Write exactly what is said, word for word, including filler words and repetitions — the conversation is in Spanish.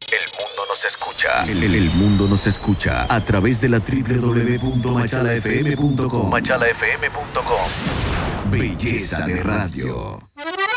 El mundo nos escucha. El, el- el mundo nos escucha a través de la doble u doble u doble u punto machala f m punto com. machala f m punto com. Belleza de radio.